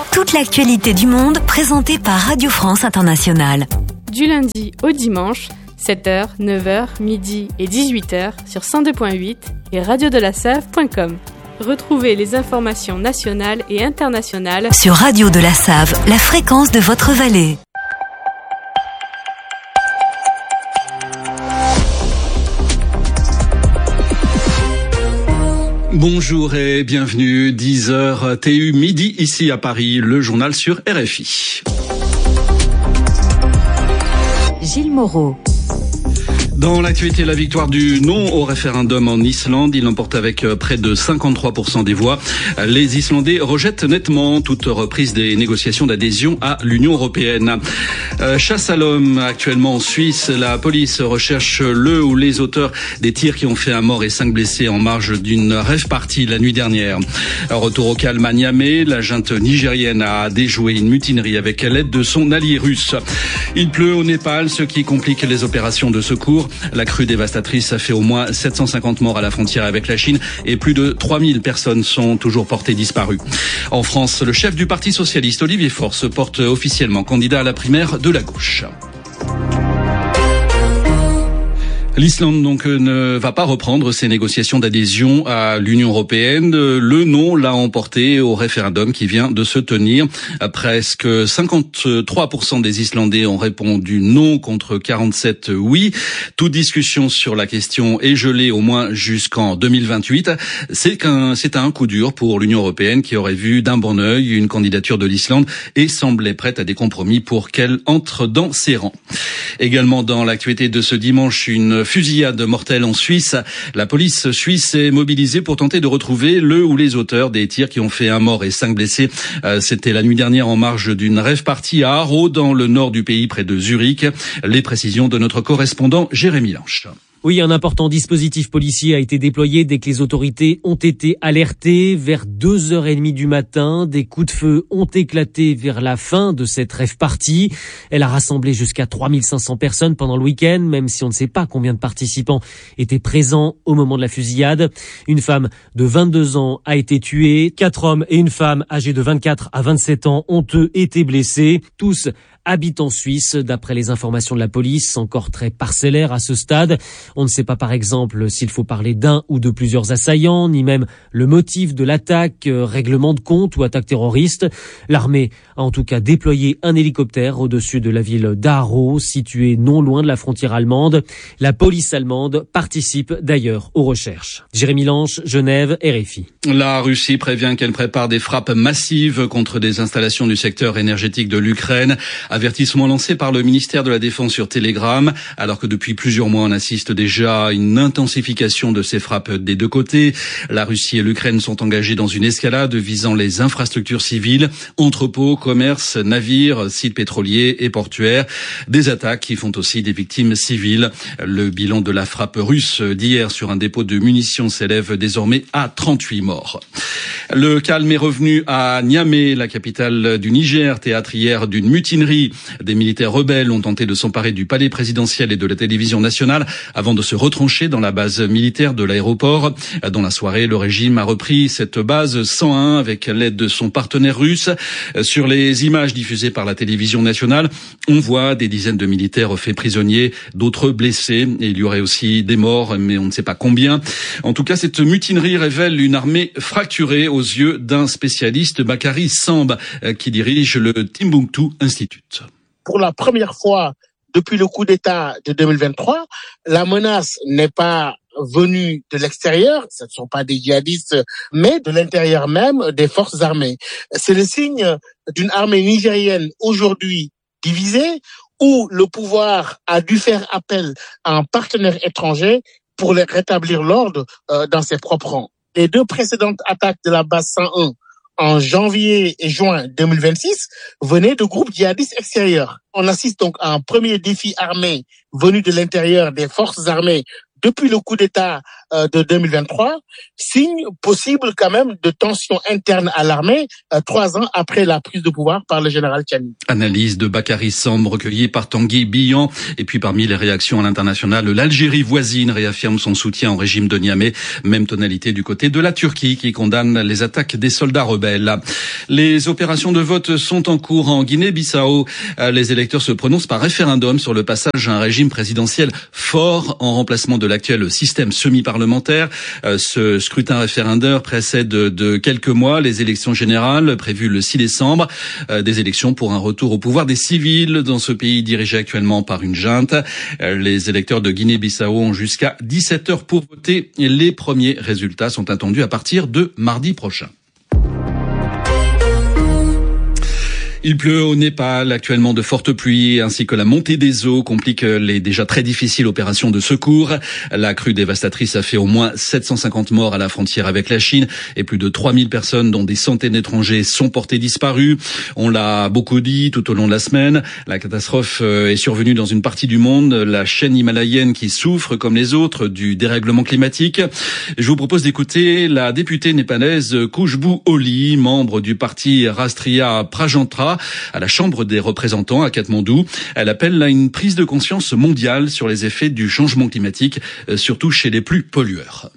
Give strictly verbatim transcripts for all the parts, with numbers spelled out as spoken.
Toute l'actualité du monde présentée par Radio France Internationale. Du lundi au dimanche, sept heures, neuf heures, midi et dix-huit heures sur cent deux virgule huit et radio de la save point com. Retrouvez les informations nationales et internationales sur Radio de la Save, la fréquence de votre vallée. Bonjour et bienvenue, dix heures T U midi ici à Paris, le journal sur R F I. Gilles Moreau. Dans l'actualité, la victoire du non au référendum en Islande, il l'emporte avec près de cinquante-trois pour cent des voix. Les Islandais rejettent nettement toute reprise des négociations d'adhésion à l'Union européenne. Euh, chasse à l'homme actuellement en Suisse. La police recherche le ou les auteurs des tirs qui ont fait un mort et cinq blessés en marge d'une rave party la nuit dernière. Retour au calme à Niamey, la junte nigérienne a déjoué une mutinerie avec l'aide de son allié russe. Il pleut au Népal, ce qui complique les opérations de secours. La crue dévastatrice a fait au moins sept cent cinquante morts à la frontière avec la Chine et plus de trois mille personnes sont toujours portées disparues. En France, le chef du Parti socialiste, Olivier Faure, se porte officiellement candidat à la primaire de la gauche. L'Islande donc ne va pas reprendre ses négociations d'adhésion à l'Union européenne. Le non l'a emporté au référendum qui vient de se tenir. Presque cinquante-trois pour cent des Islandais ont répondu non contre quarante-sept oui. Toute discussion sur la question est gelée au moins jusqu'en deux mille vingt-huit. C'est qu'un, c'est un coup dur pour l'Union européenne qui aurait vu d'un bon œil une candidature de l'Islande et semblait prête à des compromis pour qu'elle entre dans ses rangs. Également dans l'actualité de ce dimanche, une fusillade mortelle en Suisse. La police suisse est mobilisée pour tenter de retrouver le ou les auteurs des tirs qui ont fait un mort et cinq blessés. Euh, c'était la nuit dernière en marge d'une rave party à Aarau, dans le nord du pays, près de Zurich. Les précisions de notre correspondant Jérémy Lange. Oui, un important dispositif policier a été déployé dès que les autorités ont été alertées. Vers deux heures trente du matin, des coups de feu ont éclaté vers la fin de cette rave party. Elle a rassemblé jusqu'à trois mille cinq cents personnes pendant le week-end, même si on ne sait pas combien de participants étaient présents au moment de la fusillade. Une femme de vingt-deux ans a été tuée. Quatre hommes et une femme âgés de vingt-quatre à vingt-sept ans ont eux été blessés. Tous habitent en Suisse, d'après les informations de la police, encore très parcellaires à ce stade. On ne sait pas par exemple s'il faut parler d'un ou de plusieurs assaillants, ni même le motif de l'attaque, euh, règlement de compte ou attaque terroriste. L'armée a en tout cas déployé un hélicoptère au-dessus de la ville d'Aarau, située non loin de la frontière allemande. La police allemande participe d'ailleurs aux recherches. Jérémy Lange, Genève, R F I. La Russie prévient qu'elle prépare des frappes massives contre des installations du secteur énergétique de l'Ukraine. Avertissement lancé par le ministère de la Défense sur Telegram, alors que depuis plusieurs mois on assiste déjà à une intensification de ces frappes des deux côtés. La Russie et l'Ukraine sont engagées dans une escalade visant les infrastructures civiles, entrepôts, commerces, navires, sites pétroliers et portuaires. Des attaques qui font aussi des victimes civiles. Le bilan de la frappe russe d'hier sur un dépôt de munitions s'élève désormais à trente-huit morts. Le calme est revenu à Niamey, la capitale du Niger, théâtre hier d'une mutinerie. Des militaires rebelles ont tenté de s'emparer du palais présidentiel et de la télévision nationale avant de se retrancher dans la base militaire de l'aéroport. Dans la soirée, le régime a repris cette base cent un avec l'aide de son partenaire russe. Sur les images diffusées par la télévision nationale, on voit des dizaines de militaires faits prisonniers, d'autres blessés. Et il y aurait aussi des morts, mais on ne sait pas combien. En tout cas, cette mutinerie révèle une armée fracturée aux yeux d'un spécialiste, Bakary Samb, qui dirige le Timbuktu Institute. Pour la première fois depuis le coup d'État de deux mille vingt-trois, la menace n'est pas venue de l'extérieur, ce ne sont pas des djihadistes, mais de l'intérieur même des forces armées. C'est le signe d'une armée nigérienne aujourd'hui divisée, où le pouvoir a dû faire appel à un partenaire étranger pour rétablir l'ordre euh, dans ses propres rangs. Les deux précédentes attaques de la base cent un en janvier et juin deux mille vingt-six venaient de groupes djihadistes extérieurs. On assiste donc à un premier défi armé venu de l'intérieur des forces armées depuis le coup d'État euh, de deux mille vingt-trois, signe possible quand même de tensions internes à l'armée, euh, trois ans après la prise de pouvoir par le général Tchiani. Analyse de Bakary Samb recueillie par Tanguy Bihan. Et puis parmi les réactions à l'international, l'Algérie voisine réaffirme son soutien au régime de Niamey. Même tonalité du côté de la Turquie qui condamne les attaques des soldats rebelles. Les opérations de vote sont en cours en Guinée-Bissau. Les électeurs se prononcent par référendum sur le passage à un régime présidentiel fort en remplacement de l'actuel système semi-parlementaire. Ce scrutin référendaire précède de quelques mois les élections générales prévues le six décembre. Des élections pour un retour au pouvoir des civils dans ce pays dirigé actuellement par une junte. Les électeurs de Guinée-Bissau ont jusqu'à dix-sept heures pour voter. Les premiers résultats sont attendus à partir de mardi prochain. Il pleut au Népal actuellement, de fortes pluies ainsi que la montée des eaux compliquent les déjà très difficiles opérations de secours. La crue dévastatrice a fait au moins sept cent cinquante morts à la frontière avec la Chine et plus de trois mille personnes dont des centaines d'étrangers sont portés disparus. On l'a beaucoup dit tout au long de la semaine. La catastrophe est survenue dans une partie du monde, la chaîne himalayenne qui souffre comme les autres du dérèglement climatique. Je vous propose d'écouter la députée népalaise Khushbu Oli, membre du parti Rashtriya Prajantra, à la Chambre des représentants à Katmandou. Elle appelle à une prise de conscience mondiale sur les effets du changement climatique, surtout chez les plus pollueurs.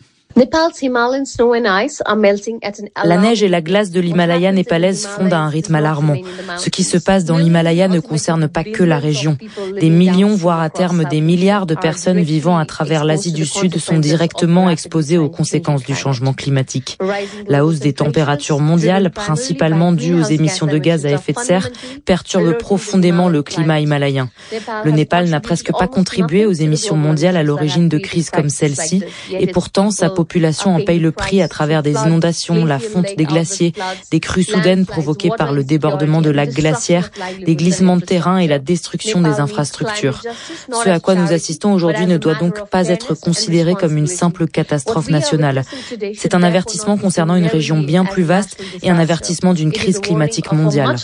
La neige et la glace de l'Himalaya népalaise fondent à un rythme alarmant. Ce qui se passe dans l'Himalaya ne concerne pas que la région. Des millions, voire à terme des milliards de personnes vivant à travers l'Asie du Sud sont directement exposées aux conséquences du changement climatique. La hausse des températures mondiales, principalement due aux émissions de gaz à effet de serre, perturbe profondément le climat himalayen. Le Népal n'a presque pas contribué aux émissions mondiales à l'origine de crises comme celle-ci, et pourtant sa population en paye le prix à travers des inondations, la fonte des glaciers, des crues soudaines provoquées par le débordement de lacs glaciaires, des glissements de terrain et la destruction des infrastructures. Ce à quoi nous assistons aujourd'hui ne doit donc pas être considéré comme une simple catastrophe nationale. C'est un avertissement concernant une région bien plus vaste et un avertissement d'une crise climatique mondiale.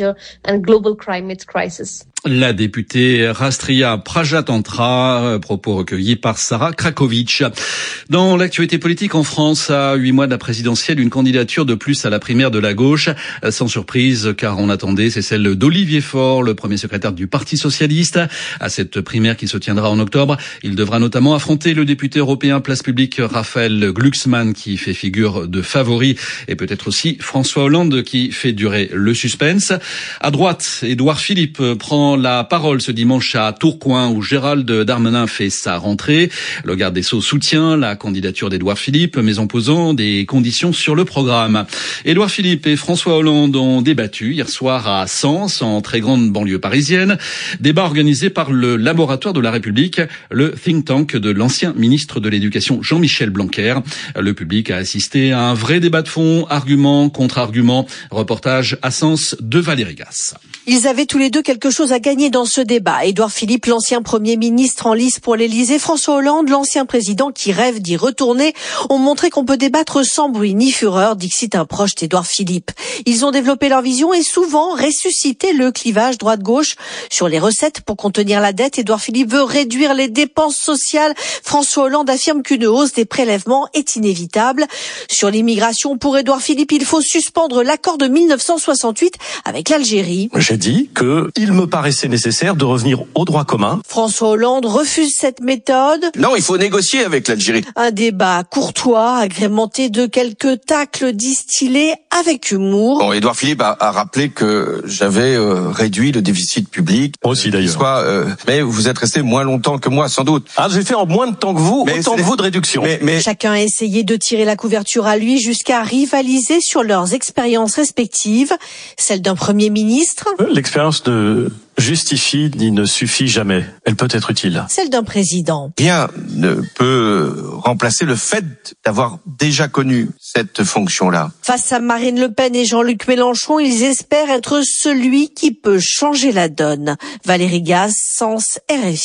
La députée Rashtriya Prajantra, propos recueillis par Sarah Krakovic. Dans l'actualité politique en France, à huit mois de la présidentielle, une candidature de plus à la primaire de la gauche. Sans surprise, car on attendait, c'est celle d'Olivier Faure, le premier secrétaire du Parti socialiste. À cette primaire qui se tiendra en octobre, il devra notamment affronter le député européen Place Publique Raphaël Glucksmann, qui fait figure de favori, et peut-être aussi François Hollande, qui fait durer le suspense. À droite, Édouard Philippe prend la parole ce dimanche à Tourcoing, où Gérald Darmanin fait sa rentrée. Le garde des Sceaux soutient la candidature d'Édouard Philippe, mais en posant des conditions sur le programme. Édouard Philippe et François Hollande ont débattu hier soir à Sens, en très grande banlieue parisienne. Débat organisé par le Laboratoire de la République, le think tank de l'ancien ministre de l'Éducation Jean-Michel Blanquer. Le public a assisté à un vrai débat de fond, argument contre argument. Reportage à Sens de Valérie Gasse. Ils avaient tous les deux quelque chose à gagner dans ce débat. Édouard Philippe, l'ancien Premier ministre en lice pour l'Élysée, François Hollande, l'ancien président qui rêve d'y retourner, ont montré qu'on peut débattre sans bruit ni fureur, dixit un proche d'Édouard Philippe. Ils ont développé leur vision et souvent ressuscité le clivage droite-gauche. Sur les recettes pour contenir la dette, Édouard Philippe veut réduire les dépenses sociales. François Hollande affirme qu'une hausse des prélèvements est inévitable. Sur l'immigration, pour Édouard Philippe, il faut suspendre l'accord de mille neuf cent soixante-huit avec l'Algérie. J'ai dit qu'il me paraissait nécessaire de revenir au droit commun. François Hollande refuse cette méthode. Non, il faut négocier avec l'Algérie. Un débat courtois, agrémenté de quelques tacles distillés avec humour. Bon, Édouard Philippe a, a rappelé que j'avais euh, réduit le déficit public. Moi aussi d'ailleurs. Soit, euh, mais vous êtes resté moins longtemps que moi, sans doute. Ah, j'ai fait en moins de temps que vous, mais autant que vous de réduction. Mais, mais... Chacun a essayé de tirer la couverture à lui jusqu'à rivaliser sur leurs expériences respectives. Celle d'un Premier ministre. L'expérience ne justifie ni ne suffit jamais. Elle peut être utile. Celle d'un président. Rien ne peut remplacer le fait d'avoir déjà connu cette fonction-là. Face à Marine Le Pen et Jean-Luc Mélenchon, ils espèrent être celui qui peut changer la donne. Valérie Gasse, Sens, R F I.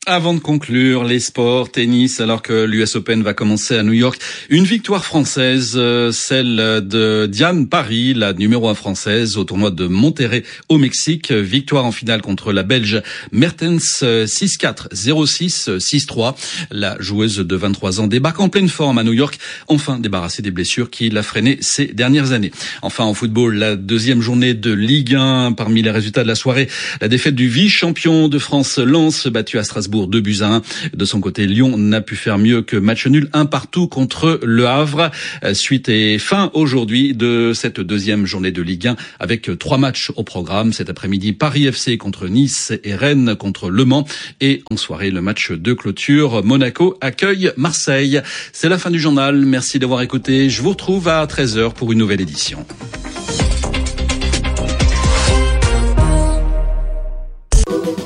Avant de conclure, les sports, tennis, alors que l'U S Open va commencer à New York, une victoire française, euh, celle de Diane Parry, la numéro un française au tournoi de Monterrey au Mexique. Victoire en finale contre la Belge Mertens, six quatre, zéro six, six trois. La joueuse de vingt-trois ans débarque en pleine forme à New York, enfin débarrassée des blessures qui l'a freinée ces dernières années. Enfin en football, la deuxième journée de Ligue un. Parmi les résultats de la soirée, la défaite du vice-champion de France Lens, battu à Strasbourg deux buts à un. De son côté, Lyon n'a pu faire mieux que match nul un partout contre Le Havre. Suite et fin aujourd'hui de cette deuxième journée de Ligue un avec trois matchs au programme. Cet après-midi, Paris F C contre Nice et Rennes contre Le Mans. Et en soirée, le match de clôture, Monaco accueille Marseille. C'est la fin du journal. Merci d'avoir écouté. Je vous retrouve à treize heures pour une nouvelle édition.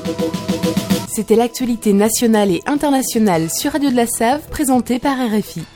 C'était l'actualité nationale et internationale sur Radio de la Save, présentée par R F I.